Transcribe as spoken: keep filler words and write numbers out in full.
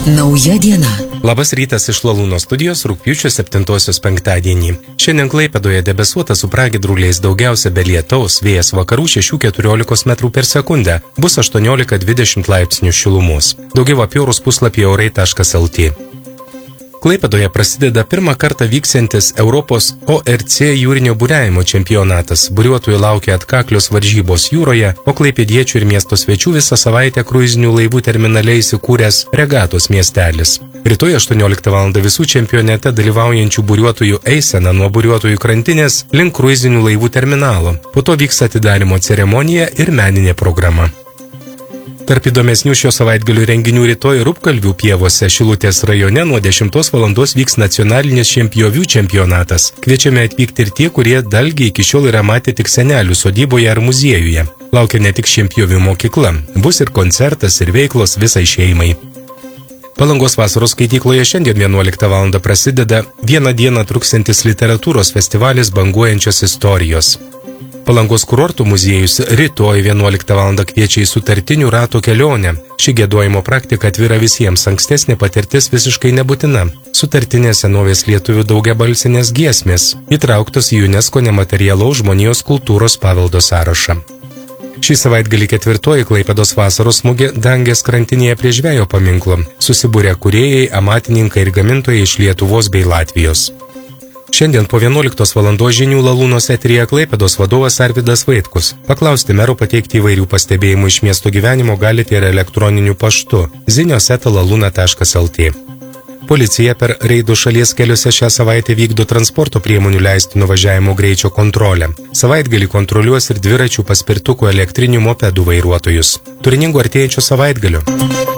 Nauja diena. Labas rytas iš Lalūno studijos rugpjūčio septintosios penktadienį. Šiandien Klaipėdoje debesuota su pragiedruliais, daugiausia be lietaus, vėjas vakarų šešių keturiolikos metrų per sekundę, bus aštuoniolika dvidešimt laipsnių šilumos. Daugiau apie orus puslapyje orai taškas lt. Klaipėdoje prasideda pirmą kartą vyksiantis Europos O R C jūrinio buriavimo čempionatas. Buriuotojų laukia atkaklios varžybos jūroje, o klaipėdiečių ir miesto svečių visą savaitę kruizinių laivų terminale įsikūręs Regatos miestelis. Rytoj aštuonioliktą valandą visų čempionate dalyvaujančių buriuotojų eisena nuo buriuotojų krantinės link kruizinių laivų terminalo. Po to vyks atidarymo ceremonija ir meninė programa. Tarp įdomesnių šio savaitgalių renginių rytoj Rupkalvių pievose Šilutės rajone nuo dešimtos valandos vyks nacionalinis šienpjovių čempionatas. Kviečiame atvykti ir tie, kurie dalgį iki šiol yra matę tik senelių sodyboje ar muziejuje. Laukia ne tik šienpjovių mokykla, bus ir koncertas ir veiklos visai šeimai. Palangos vasaros skaitykloje šiandien vienuoliktą valandą prasideda vieną dieną truksiantis literatūros festivalis Banguojančios istorijos. Palangos kurortų muziejus rytoj vienuoliktą valandą kviečia į sutartinių rato kelionę. Ši giedojimo praktika atvira visiems, ankstesnė patirtis visiškai nebūtina. Sutartinės senovės lietuvių daugiabalsinės giesmės įtrauktos į UNESCO nematerialaus žmonijos kultūros paveldo sąrašą. Šį savaitgalį ketvirtoji Klaipėdos vasaros mugė Dangės krantinėje prie žvejo paminklo. Susibūrė kūrėjai, amatininkai ir gamintojai iš Lietuvos bei Latvijos. Šiandien po vienuoliktos valandos žinių Lalūnos eteryje Klaipėdos vadovas Arvydas Vaitkus. Paklausti mero, pateikti įvairių pastebėjimų iš miesto gyvenimo galite ir elektroniniu paštu zinios eta laluna taškas lt. Policija per reidų šalies keliuose šią savaitę vykdo transporto priemonių leistino važiavimo greičio kontrolę. Savaitgalį kontroliuos ir dviračių, paspirtukų, elektrinių mopedų vairuotojus. Turiningų artėjančių savaitgalių.